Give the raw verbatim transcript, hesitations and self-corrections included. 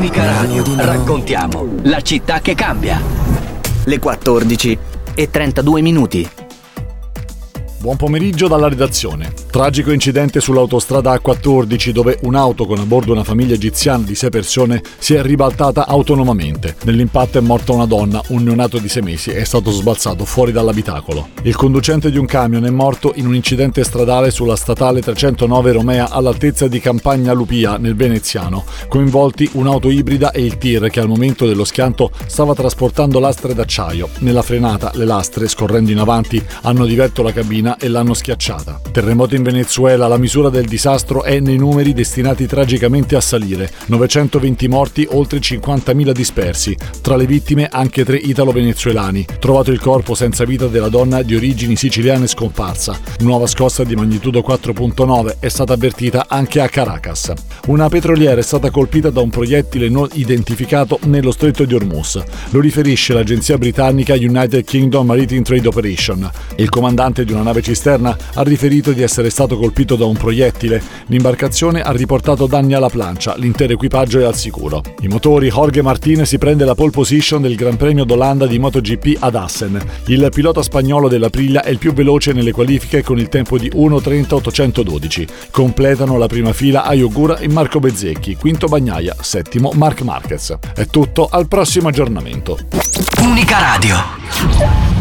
Unica Radio, raccontiamo la città che cambia. Le quattordici e trentadue minuti. Buon pomeriggio dalla redazione. Tragico incidente sull'autostrada A quattordici dove un'auto con a bordo una famiglia egiziana di sei persone si è ribaltata autonomamente. Nell'impatto è morta una donna, un neonato di sei mesi è stato sbalzato fuori dall'abitacolo. Il conducente di un camion è morto in un incidente stradale sulla statale trecentonove Romea all'altezza di Campagna Lupia nel Veneziano. Coinvolti un'auto ibrida e il tir che al momento dello schianto stava trasportando lastre d'acciaio. Nella frenata le lastre, scorrendo in avanti, hanno divelto la cabina e l'hanno schiacciata. Terremoto in Venezuela, la misura del disastro è nei numeri destinati tragicamente a salire. novecentoventi morti, oltre cinquantamila dispersi. Tra le vittime anche tre italo-venezuelani. Trovato il corpo senza vita della donna di origini siciliane scomparsa. Nuova scossa di magnitudo quattro virgola nove è stata avvertita anche a Caracas. Una petroliera è stata colpita da un proiettile non identificato nello stretto di Hormuz. Lo riferisce l'agenzia britannica United Kingdom Maritime Trade Operation. Il comandante di una nave cisterna ha riferito di essere stato colpito da un proiettile. L'imbarcazione ha riportato danni alla plancia, l'intero equipaggio è al sicuro. I motori, Jorge Martin si prende la pole position del Gran Premio d'Olanda di MotoGP ad Assen. Il pilota spagnolo dell'Aprilia è il più veloce nelle qualifiche con il tempo di uno trenta ottocentododici. Completano la prima fila Ayo Gura e Marco Bezzecchi, quinto Bagnaia, settimo Marc Marquez. È tutto, al prossimo aggiornamento. Unica Radio.